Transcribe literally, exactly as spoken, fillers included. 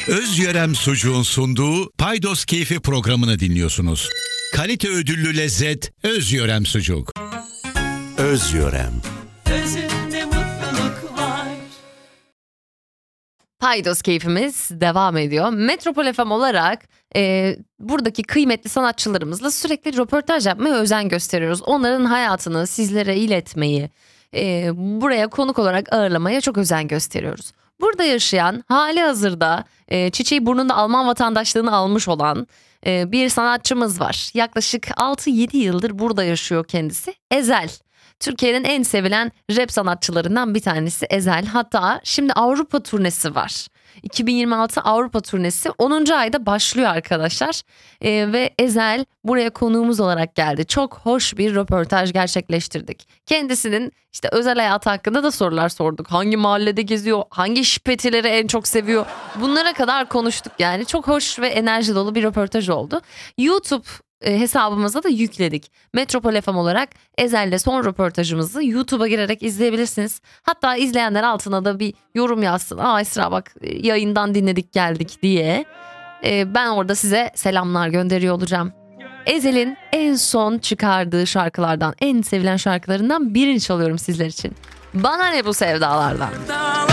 Özyörem Sucuğun sunduğu Paydos Keyfi programını dinliyorsunuz. Kalite ödüllü lezzet Özyörem Sucuk. Özyörem. Özünde mutluluk var. Paydos keyfimiz devam ediyor. Metropol F M olarak e, buradaki kıymetli sanatçılarımızla sürekli röportaj yapmaya özen gösteriyoruz. Onların hayatını sizlere iletmeyi, e, buraya konuk olarak ağırlamaya çok özen gösteriyoruz. Burada yaşayan, hali hazırda e, çiçeği burnunda Alman vatandaşlığını almış olan e, bir sanatçımız var. Yaklaşık altı yedi yıldır burada yaşıyor kendisi. Ezel. Türkiye'nin en sevilen rap sanatçılarından bir tanesi Ezel. Hatta şimdi Avrupa turnesi var. iki bin yirmi altı Avrupa turnesi onuncu ayda başlıyor arkadaşlar. Ee, ve Ezel buraya konuğumuz olarak geldi. Çok hoş bir röportaj gerçekleştirdik. Kendisinin işte özel hayatı hakkında da sorular sorduk. Hangi mahallede geziyor? Hangi şipetileri en çok seviyor? Bunlara kadar konuştuk yani. Çok hoş ve enerji dolu bir röportaj oldu. YouTube hesabımıza da yükledik. Metropol F M olarak Ezel'le son röportajımızı YouTube'a girerek izleyebilirsiniz. Hatta izleyenler altına da bir yorum yazsın. Aa Esra bak yayından dinledik geldik diye. Ee, ben orada size selamlar gönderiyor olacağım. Ezel'in en son çıkardığı şarkılardan, en sevilen şarkılarından birini çalıyorum sizler için. Bana ne bu sevdalardan.